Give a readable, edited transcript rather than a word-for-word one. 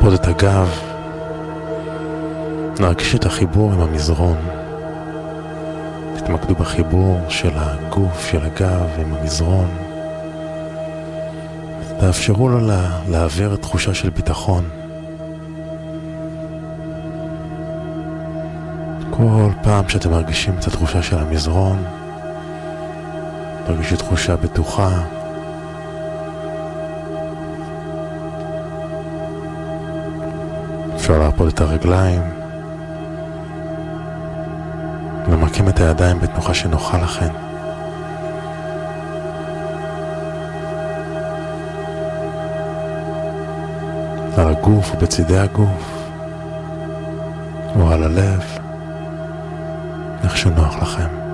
להרפות את הגב, להרגיש את החיבור עם המזרון. תתמקדו בחיבור של הגוף, של הגב עם המזרון. תאפשרו לו להעביר תחושה של ביטחון. כל פעם שאתם מרגישים את התחושה של המזרון, תרגישו תחושה בטוחה. אפשר להרפות את הרגליים, למקם את הידיים בתנוחה שנוחה לכם. על הגוף ובצדי הגוף, או על הלב, איך שנוח לכם.